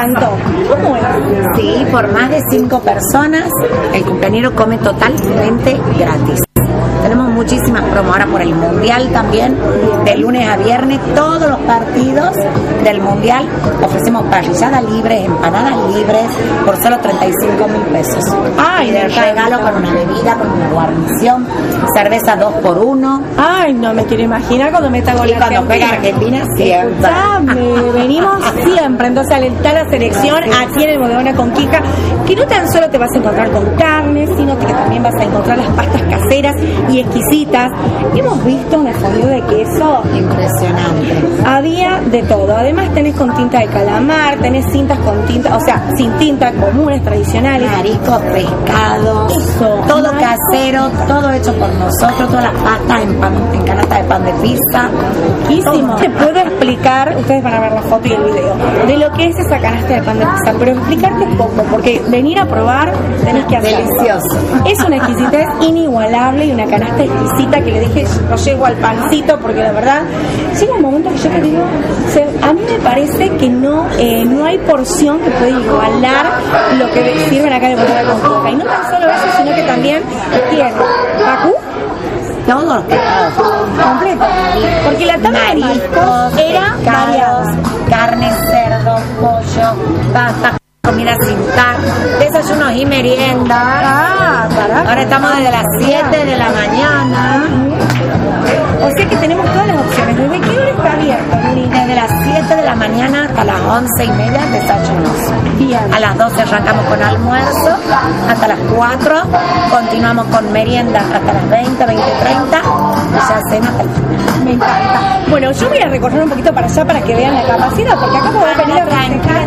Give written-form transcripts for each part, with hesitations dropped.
encantó. ¿Cómo es? Sí, por más de 5 personas, el cumpleañero come totalmente gratis. Tenemos muchísimas promos ahora por el Mundial también, de lunes a viernes, todos los partidos del Mundial ofrecemos parrilladas libres, empanadas libres, por solo 35.000 pesos. Ay, y de regalo con una bebida, con una guarnición, cerveza 2x1. Ay, no me quiero imaginar cuando me está con Y la cuando pega Argentina, siempre. Escuchame, venimos siempre, entonces alentar la selección aquí en el Bodegona Conquija, que no tan solo te vas a encontrar con carne, sino que también vas a encontrar las pastas caseras y exquisitas. Hemos visto una fondue de queso Impresionante. había de todo. Además tenés con tinta de calamar, tenés cintas con tinta, o sea, sin tinta, comunes, tradicionales. Mariscos, pescado, Eso, todo marisco. casero, todo hecho por nosotros, todas las pastas en canasta de pan de pizza. Riquísimo. Te puedo explicar, ustedes van a ver la foto y el video, de lo que es esa canasta de pan de pizza, pero explicarte poco, porque venir a probar tenés que hacerlo. Delicioso. Es una exquisitez inigualable y una canasta exquisita que le dije, lo llevo al pancito, porque la verdad, llega un momento que yo te digo, a mí me parece que no hay porción que pueda igualar lo que sirven acá de Bodegona Conquija. Y no tan solo eso, sino que también tiene Bakú, Todos los pescados. completo. Porque la tabla de mariscos era variada. carne, cerdo, pollo, pasta, comida sin tar, desayunos y merienda. Ah, carajo. Ahora estamos desde las 7 de la mañana. O sea que tenemos todas las opciones. ¿Desde qué hora está abierto, Nuri? Desde las 7 de la mañana hasta las 11:30 desayunos. Bien. A las 12 arrancamos con almuerzo, hasta las 4 continuamos con merienda hasta las 20, 20:30 y ya cena hasta el final. Me encanta. Bueno, yo voy a recorrer un poquito para allá para que vean la capacidad, porque acá podés venir a festejar.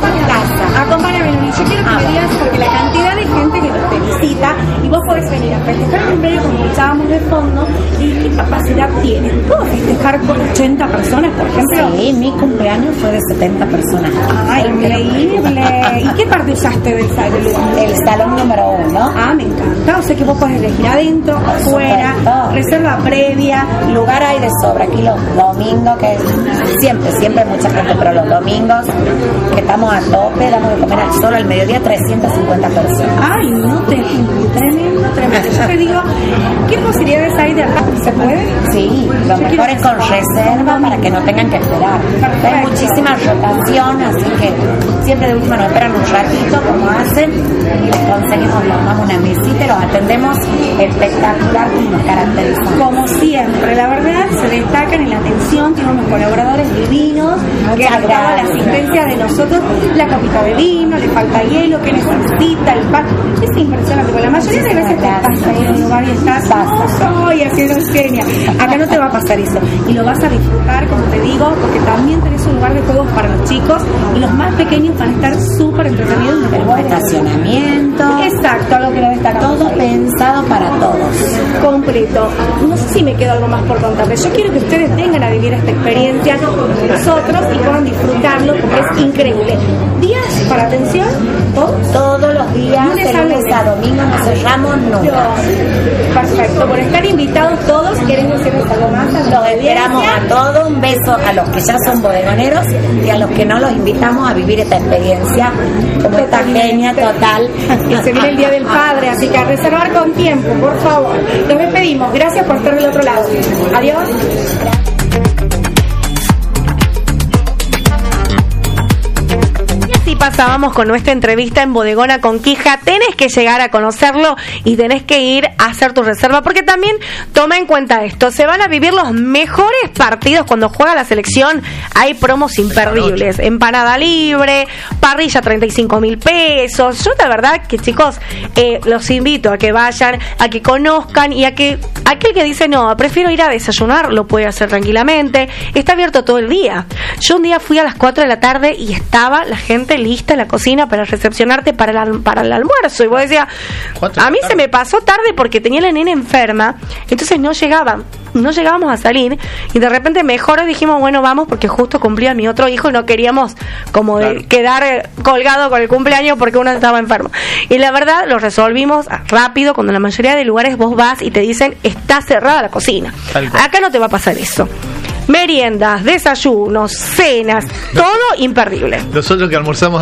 Acompáñame, Nuri. Yo quiero que me digas, porque la cantidad de gente que te visita, y vos podés venir a festejar el cumpleaños como estábamos de fondo, y qué capacidad tiene. ¿Puedo festejar con 80 personas, por ejemplo? Sí, mi cumpleaños fue de 70 personas. Ay, increíble. ¿Y qué parte usaste del salón? El salón número 1. Ah, me encanta. O sea que vos podés elegir adentro, afuera, supuesto. reserva previa. Lugar hay de sobra. Aquí los domingos, que siempre mucha gente, pero los domingos que estamos a tope, damos de comer solo al mediodía 350 personas. Ay, no te tremendo. Yo te digo, ¿qué posibilidades hay de acá? ¿Se puede? Sí, lo Yo mejor es con reserva para que no tengan que esperar. Hay muchísima rotación, así que siempre de última nos esperan un ratito, como hacen, y les conseguimos, les damos una mesita y los atendemos espectacular como nos caracterizan. Como siempre, la verdad, se destacan en la atención, tienen unos colaboradores divinos, que Muchas han dado la gracias. asistencia de nosotros, la copita de vino, le falta hielo, que necesita, el pan. Es impresionante, porque la mayoría de veces te pasa ahí en un lugar y estás, ¡ay, haciendo genia! Acá no te va a pasar eso. Y lo vas a disfrutar, como te digo, porque también tenés un lugar de juegos para los chicos, y los más pequeños van a estar súper entretenidos. El buen estacionamiento, Exacto, algo que lo destacamos. todo pensado para todos. Completo. No sé si me queda algo más por contarles. Yo quiero que ustedes vengan a vivir esta experiencia con nosotros y puedan disfrutarlo, porque es increíble. ¿Días para atención? Todos los días, Lunes de a lunes lunes. a domingo, no cerramos nunca. Perfecto. Por estar invitados todos, ¿quieren decirles algo más? Los esperamos a todos, un beso a los que ya son bodegoneros y a los que no los invitamos a vivir esta experiencia como esta genia total. Y se viene el Día del Padre, así que a reservar con tiempo, por favor. Nos despedimos. Gracias por estar del otro lado. Adiós. Así pasábamos con nuestra entrevista en Bodegona Conquija. Tenés que llegar a conocerlo y tenés que ir a hacer tu reserva, porque también toma en cuenta esto, se van a vivir los mejores partidos cuando juega la selección. Hay promos imperdibles, empanada libre, parrilla 35.000 pesos. Yo la verdad que, chicos, los invito a que vayan, a que conozcan, y a que aquel que dice no, prefiero ir a desayunar, lo puede hacer tranquilamente. Está abierto todo el día. Yo un día fui a las 4 de la tarde y estaba la gente lista en la cocina para recepcionarte para el almuerzo, y vos decías, a mí se me pasó tarde porque tenía la nena enferma, entonces no llegábamos a salir, y de repente mejor dijimos, bueno, vamos, porque justo cumplía mi otro hijo y no queríamos como quedar colgado con el cumpleaños porque uno estaba enfermo. Y la verdad lo resolvimos rápido, cuando en la mayoría de lugares vos vas y te dicen, está cerrada la cocina. Acá no te va a pasar eso. Meriendas, desayunos, cenas, todo imperdible. Nosotros que almorzamos